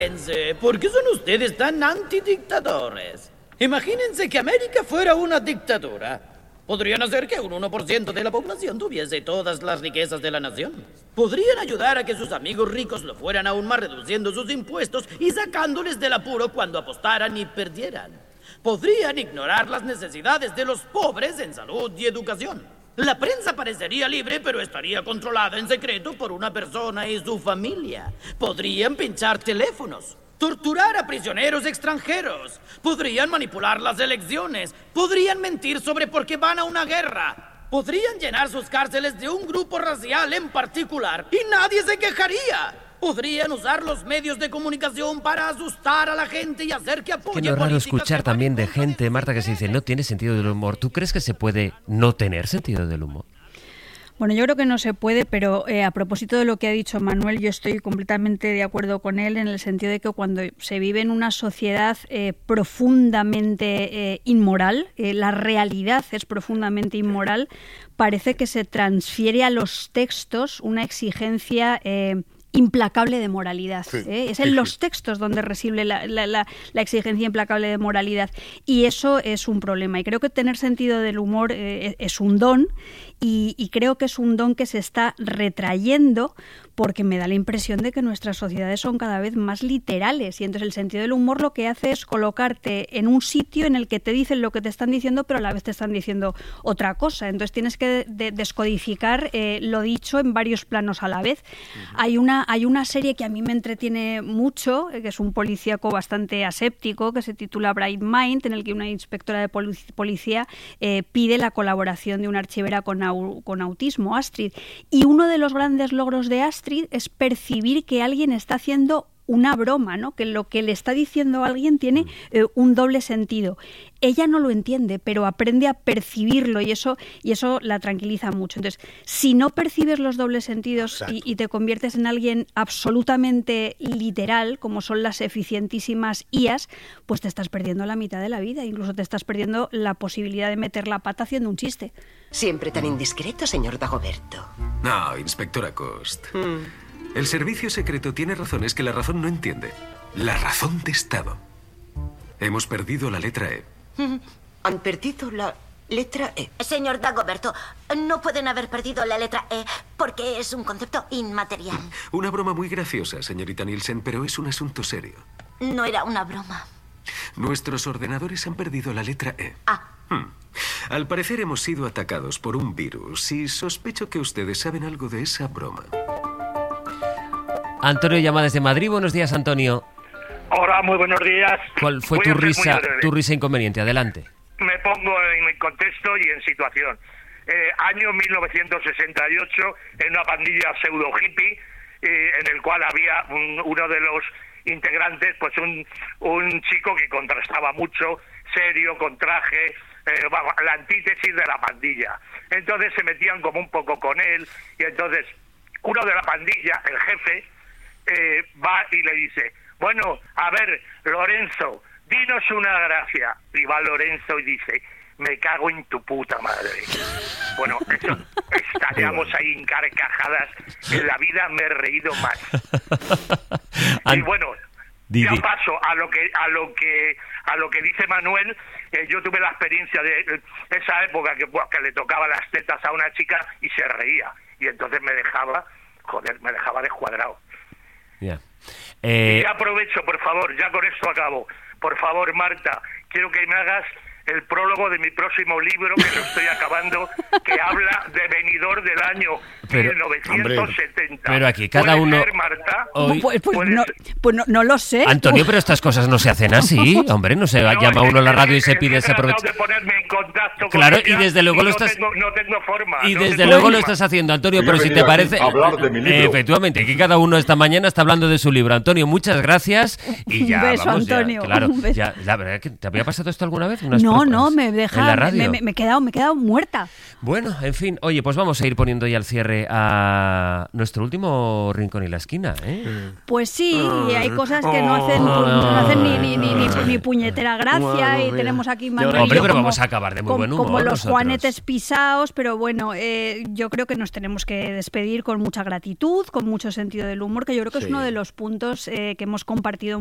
¿Por qué son ustedes tan antidictadores? Imagínense que América fuera una dictadura. Podrían hacer que un 1% de la población tuviese todas las riquezas de la nación. Podrían ayudar a que sus amigos ricos lo fueran aún más reduciendo sus impuestos y sacándoles del apuro cuando apostaran y perdieran. Podrían ignorar las necesidades de los pobres en salud y educación. La prensa parecería libre, pero estaría controlada en secreto por una persona y su familia. Podrían pinchar teléfonos, torturar a prisioneros extranjeros, podrían manipular las elecciones, podrían mentir sobre por qué van a una guerra, podrían llenar sus cárceles de un grupo racial en particular y nadie se quejaría. Podrían usar los medios de comunicación para asustar a la gente y hacer que apoye. Que no es raro escuchar también de gente, Marta, que se dice no tiene sentido del humor. ¿Tú crees que se puede no tener sentido del humor? Bueno, yo creo que no se puede, pero a propósito de lo que ha dicho Manuel, yo estoy completamente de acuerdo con él en el sentido de que cuando se vive en una sociedad profundamente inmoral, la realidad es profundamente inmoral, parece que se transfiere a los textos una exigencia implacable de moralidad. Sí, Es en los textos donde reside la exigencia implacable de moralidad, y eso es un problema. Y creo que tener sentido del humor es un don, y creo que es un don que se está retrayendo porque me da la impresión de que nuestras sociedades son cada vez más literales, y entonces el sentido del humor lo que hace es colocarte en un sitio en el que te dicen lo que te están diciendo, pero a la vez te están diciendo otra cosa. Entonces tienes que descodificar lo dicho en varios planos a la vez. Hay una serie que a mí me entretiene mucho, que es un policíaco bastante aséptico, que se titula Bright Mind, en el que una inspectora de policía pide la colaboración de una archivera con autismo, Astrid, y uno de los grandes logros de Astrid es percibir que alguien está haciendo una broma, ¿no? Que lo que le está diciendo a alguien tiene un doble sentido. Ella no lo entiende, pero aprende a percibirlo, y eso la tranquiliza mucho. Entonces, si no percibes los dobles sentidos y te conviertes en alguien absolutamente literal, como son las eficientísimas IAs, pues te estás perdiendo la mitad de la vida, incluso te estás perdiendo la posibilidad de meter la pata haciendo un chiste. Siempre tan indiscreto, señor Dagoberto. No, inspectora Cost. El servicio secreto tiene razones que la razón no entiende. La razón de Estado. Hemos perdido la letra E. Han perdido la letra E. Señor Dagoberto, no pueden haber perdido la letra E porque es un concepto inmaterial. Una broma muy graciosa, señorita Nielsen, pero es un asunto serio. No era una broma. Nuestros ordenadores han perdido la letra E. Ah. Al parecer hemos sido atacados por un virus y sospecho que ustedes saben algo de esa broma. Antonio llama desde Madrid. Buenos días, Antonio. Hola, muy buenos días. ¿Cuál fue tu risa inconveniente? Adelante. Me pongo en contexto y en situación. Año 1968, en una pandilla pseudo hippie, en el cual había uno de los integrantes, pues un chico que contrastaba mucho, serio, con traje, la antítesis de la pandilla. Entonces se metían como un poco con él, y entonces uno de la pandilla, el jefe, va y le dice: bueno, a ver, Lorenzo, dinos una gracia. Y va Lorenzo y dice: me cago en tu puta madre. Bueno, eso, estallamos ahí en carcajadas. En la vida me he reído más. Y bueno, ya paso a lo que dice Manuel. Yo tuve la experiencia de esa época que le tocaba las tetas a una chica y se reía. Y entonces me dejaba descuadrado. Yeah. Y aprovecho, por favor, ya con esto acabo. Por favor, Marta, quiero que me hagas el prólogo de mi próximo libro, que lo estoy acabando, que habla de Benidorm del año 1970. Pero aquí cada uno... ¿Puede ser, Marta? Hoy... Pues no lo sé. Antonio, pero estas cosas no se hacen así. Hombre, no se llama uno a la radio y se pide ese aprovechamiento. De ponerme en contacto con claro, ella, y desde luego y lo estás... No tengo forma. Y desde luego lo estás haciendo, Antonio, pero si te parece... Hablar de mi libro. Efectivamente, que cada uno esta mañana está hablando de su libro. Antonio, muchas gracias. Y ya, un beso, vamos, Antonio. Ya, claro, Un beso. ya, la verdad es que ¿te había pasado esto alguna vez? No, No, me deja... ¿En la radio? Me he quedado muerta. Bueno, en fin, oye, pues vamos a ir poniendo ya el cierre a nuestro último rincón y la esquina, ¿eh? Pues sí, hay cosas que no hacen ni puñetera gracia, y tenemos aquí Manuel y yo Hombre, pero como, vamos a acabar de muy buen humor como los nosotros. juanetes pisaos, pero bueno, yo creo que nos tenemos que despedir con mucha gratitud, con mucho sentido del humor, que yo creo que es uno de los puntos que hemos compartido